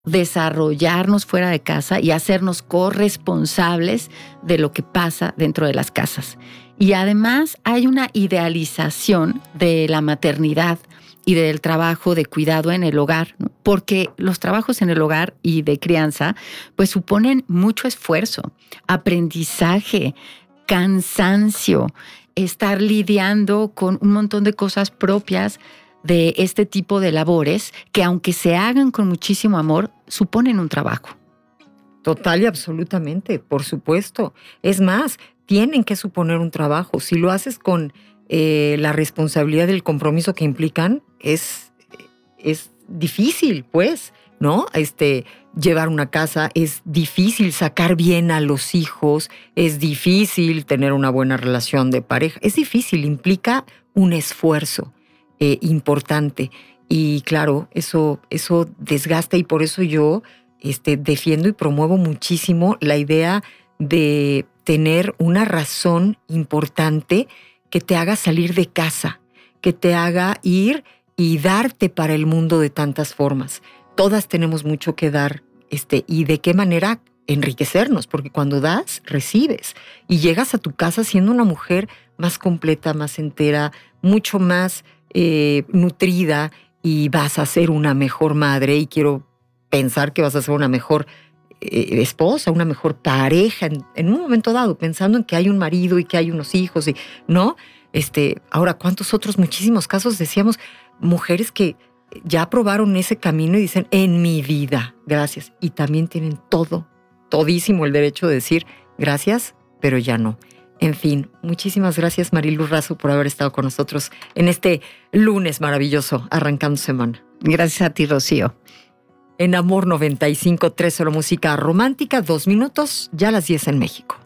desarrollarnos fuera de casa y hacernos corresponsables de lo que pasa dentro de las casas. Y además hay una idealización de la maternidad y del trabajo de cuidado en el hogar, ¿no? Porque los trabajos en el hogar y de crianza pues suponen mucho esfuerzo, aprendizaje, cansancio, estar lidiando con un montón de cosas propias de este tipo de labores que, aunque se hagan con muchísimo amor, suponen un trabajo. Total y absolutamente, por supuesto. Es más, tienen que suponer un trabajo. Si lo haces con la responsabilidad del compromiso que implican, es difícil, pues, ¿no? Llevar una casa, es difícil sacar bien a los hijos, es difícil tener una buena relación de pareja, es difícil, implica un esfuerzo importante. Y claro, eso desgasta, y por eso yo defiendo y promuevo muchísimo la idea de tener una razón importante que te haga salir de casa, que te haga ir y darte para el mundo de tantas formas. Todas tenemos mucho que dar, y de qué manera enriquecernos, porque cuando das, recibes. Y llegas a tu casa siendo una mujer más completa, más entera, mucho más nutrida, y vas a ser una mejor madre, y quiero pensar que vas a ser una mejor esposa, una mejor pareja en un momento dado, pensando en que hay un marido y que hay unos hijos, y ¿no? Ahora, ¿cuántos otros, muchísimos casos decíamos, mujeres que ya probaron ese camino y dicen, en mi vida, gracias, y también tienen todísimo el derecho de decir gracias, pero ya no. En fin, muchísimas gracias, Marilu Razo, por haber estado con nosotros en este lunes maravilloso, arrancando semana. Gracias a ti, Rocío. En Amor 95.3, solo música romántica, 2 minutos, ya a las 10 en México.